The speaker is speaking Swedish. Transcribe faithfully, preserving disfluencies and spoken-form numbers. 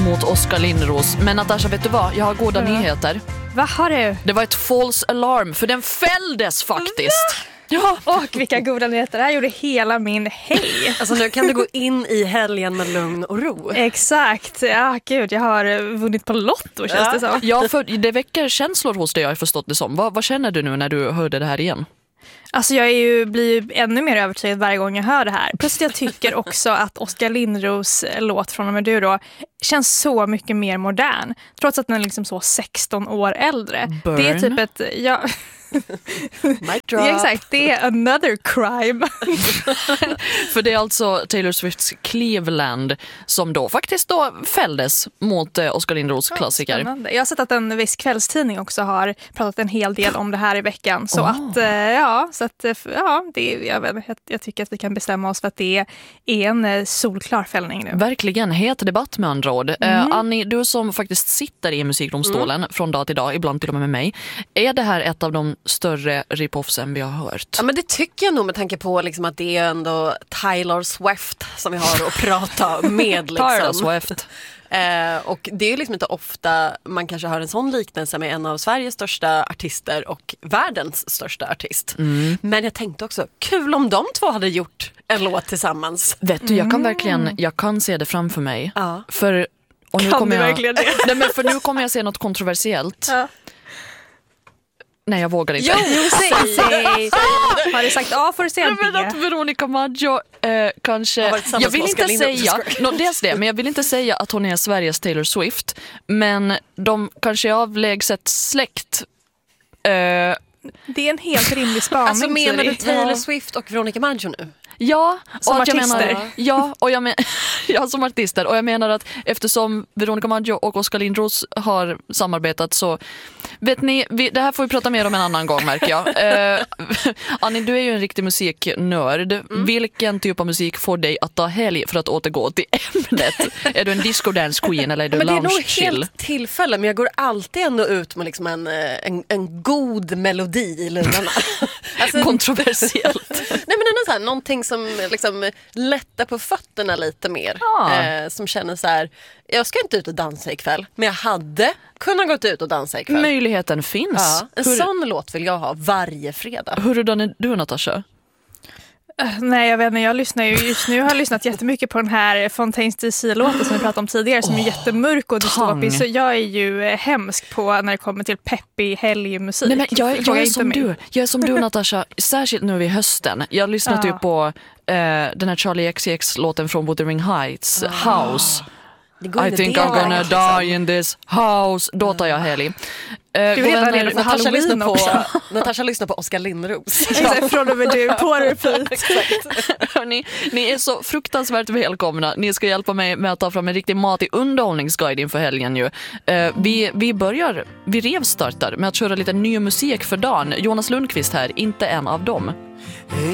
mot Oskar Lindros. Men Natasha, vet du vad? Jag har goda mm. nyheter. Vad har du? Det var ett false alarm, för den fälldes faktiskt. Ja, och vilka goda nyheter. Det här gjorde hela min helg. Alltså nu kan du gå in i helgen med lugn och ro. Exakt. Ja, gud, jag har vunnit på lotto, känns ja. det som. Ja, för det väcker känslor hos dig, jag har förstått det som. Vad, vad känner du nu när du hörde det här igen? Alltså jag är ju, blir ju ännu mer övertygad varje gång jag hör det här. Plus jag tycker också att Oskar Lindros låt Från och med du då känns så mycket mer modern. Trots att den är liksom så sexton år äldre. Burn. Det är typ ett... Ja, ja, exakt, det är another crime. För det är alltså Taylor Swifts Cleveland som då faktiskt då fälldes mot eh, Oskar Lindros ja, klassiker. Spännande. Jag har sett att en viss kvällstidning också har pratat en hel del om det här i veckan. Så oh. att, eh, ja, så att, ja det, jag, vet, jag, jag tycker att vi kan bestämma oss för att det är en eh, solklar fällning nu. Verkligen, het debatt med andra ord. Mm. Uh, Annie, du som faktiskt sitter i musikdomstolen mm. från dag till dag, ibland till och med med mig. Är det här ett av de större rip-offsen vi har hört? Ja, men det tycker jag nog med tanke på liksom att det är ändå Taylor Swift som vi har att prata med. Liksom. Taylor Swift. Eh, och det är liksom inte ofta man kanske hör en sån liknelse med en av Sveriges största artister och världens största artist. Mm. Men jag tänkte också, kul om de två hade gjort en låt tillsammans. Vet du, jag kan verkligen, jag kan se det framför mig. Ja. För, och nu kan kommer du jag, verkligen det? Nej, men för nu kommer jag se något kontroversiellt. Ja. Nej, jag vågar inte. Jo, säg, säg. Har du sagt A får du säga B. Jag menar att Veronica Maggio eh, kanske... Jag vill inte säga... No, dels det, men jag vill inte säga att hon är Sveriges Taylor Swift. Men de kanske är avlägset släkt. Eh, det är en helt rimlig spaning. Alltså menar du Taylor Swift och Veronica Maggio nu? Ja, som och artister. Jag menar, ja, och jag men, ja, som artister. Och jag menar att eftersom Veronica Maggio och Oskar Lindros har samarbetat så vet ni, vi, det här får vi prata mer om en annan gång, märker jag. Uh, Annie, du är ju en riktig musiknörd. Mm. Vilken typ av musik får dig att ta helg för att återgå till ämnet? Är du en disco dance queen eller är du men lounge chill? Det är nog chill? helt tillfälle, men jag går alltid ändå ut med liksom en, en, en god melodi i lurarna. Alltså, kontroversiellt. Nej, men ändå så här, någonting som liksom lättar på fötterna lite mer. Ah. Eh, som känner så här, jag ska inte ut och dansa ikväll, men jag hade kunnat gå ut och dansa ikväll. Möjligheten finns. Ja, en Hur... sån låt vill jag ha varje fredag. Hurdan är du, Natasha? Uh, nej, jag vet inte. Jag lyssnar ju just nu har jag lyssnat jättemycket på den här Fontaines D C-låten som vi pratade om tidigare som oh, är jättemörk och dystopisk. Så jag är ju eh, hemsk på när det kommer till peppig helgmusik. Nej, men jag, jag, jag är som mig. du. Jag är som du, Natasha. Särskilt nu i hösten. Jag lyssnade ja. ju på eh, den här Charlie X C X-låten från Wuthering Heights, oh. House. I think I'm gonna liksom. die in this house. Då tar jag helg. Uh, du vet vänner, Natasha lyssnar på Natasha lyssnar på Oskar Lindros. Exakt, från och med du på repeat. ni, ni är så fruktansvärt välkomna. Ni ska hjälpa mig med att ta fram en riktig matig underhållningsguide inför helgen ju. Uh, vi, vi börjar, vi revstartar med att köra lite ny musik för dagen. Jonas Lundqvist här, inte en av dem.